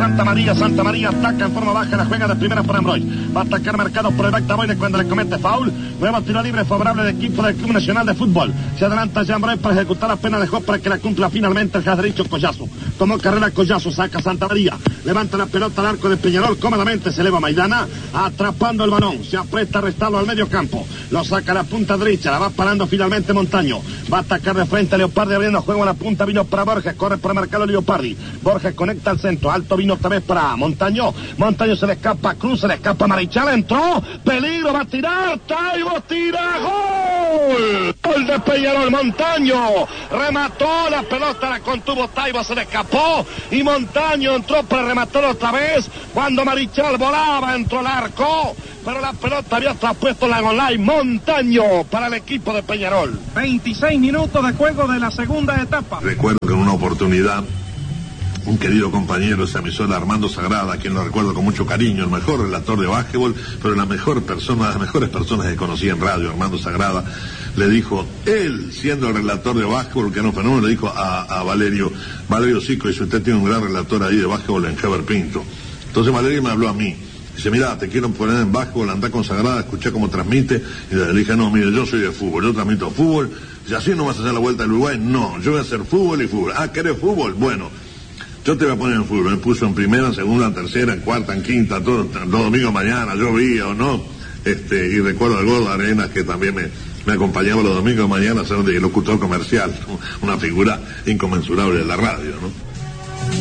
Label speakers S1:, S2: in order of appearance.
S1: Santa María ataca en forma baja, la juega de primera para Ambroy. Va a atacar marcado por el back Boyne cuando le comete foul. Nuevo tiro libre favorable del equipo del Club Nacional de Fútbol. Se adelanta ya Ambroy para ejecutar, apenas dejó para que la cumpla finalmente el derecho Collazo. Tomó carrera Collazo, saca Santa María. Levanta la pelota al arco de Peñarol, cómodamente se eleva Maidana, atrapando el balón. Se apresta a restarlo al medio campo. Lo saca a la punta derecha, la va parando finalmente Montaño. Va a atacar de frente a Leopardi, abriendo juego a la punta, vino para Borges, corre por el mercado Leopardi. Borges conecta al centro, alto vino otra vez para Montaño. Montaño se le escapa, Cruz, se le escapa Marichal, entró, peligro, va a tirar, Taibo tira, gol. Gol de Peñarol, Montaño remató, la pelota la contuvo Taibo, se le escapó y Montaño entró para rematar otra vez. Cuando Marichal volaba, entró al arco, pero la pelota había traspuesto la online. Montaño para el equipo de Peñarol.
S2: 26 minutos de juego de la segunda etapa.
S3: Recuerdo que en una oportunidad un querido compañero de esa emisora, Armando Sagrada, a quien lo recuerdo con mucho cariño, el mejor relator de básquetbol, pero las mejores personas que conocí en radio, Armando Sagrada, le dijo, él siendo el relator de básquetbol, que era un fenómeno, le dijo a Valerio Sico, dice, usted tiene un gran relator ahí de básquetbol en Heber Pinto. Entonces Valerio me habló a mí. Dice, mira, te quiero poner en básquetbol, andá con Sagrada, escuché cómo transmite. Y le dije, no, mire, yo soy de fútbol, yo transmito fútbol. Y así no vas a hacer la vuelta al Uruguay. No, yo voy a hacer fútbol y fútbol. Ah, ¿querés fútbol? Bueno, yo te voy a poner en fútbol. Me puso en primera, en segunda, en tercera, en cuarta, en quinta, todo domingo mañana, llovía o no. Y recuerdo al Gordo Arenas, que también me acompañaba los domingos de mañana a ser de locutor comercial, una figura inconmensurable de la radio, ¿no?